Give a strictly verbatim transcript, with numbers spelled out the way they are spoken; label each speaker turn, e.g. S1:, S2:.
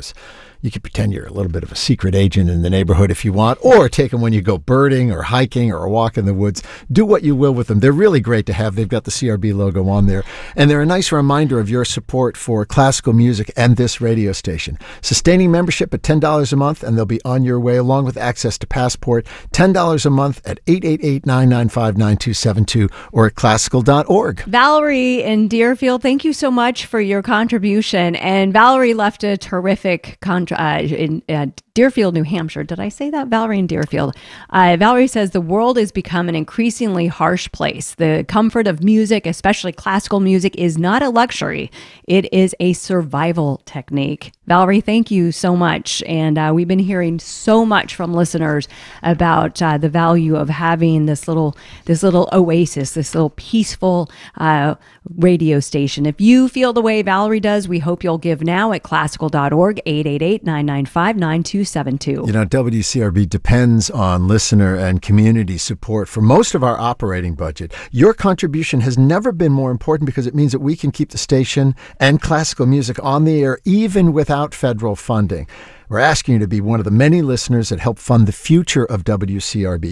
S1: dollars. You can pretend you're a little bit of a secret agent in the neighborhood if you want, or take them when you go birding or hiking or a walk in the woods. Do what you will with them. They're really great to have. They've got the C R B logo on there. And they're a nice reminder of your support for classical music and this radio station. Sustaining membership at ten dollars a month, and they'll be on your way, along with access to Passport. ten dollars a month at eight eight eight, nine nine five, nine two seven two or at classical dot org.
S2: Valerie in Deerfield, thank you so much for your contribution. And Valerie left a terrific contribution. Uh, in uh, Deerfield, New Hampshire. Did I say that? Valerie in Deerfield. Uh, Valerie says the world has become an increasingly harsh place. The comfort of music, especially classical music, is not a luxury. It is a survival technique. Valerie, thank you so much. And uh, we've been hearing so much from listeners about uh, the value of having this little this little oasis, this little peaceful uh, radio station. If you feel the way Valerie does, we hope you'll give now at classical dot org, eight eight eight, nine nine five, nine two seven two.
S1: You know, W C R B depends on listener and community support for most of our operating budget. Your contribution has never been more important because it means that we can keep the station and classical music on the air even without federal funding. We're asking you to be one of the many listeners that help fund the future of W C R B.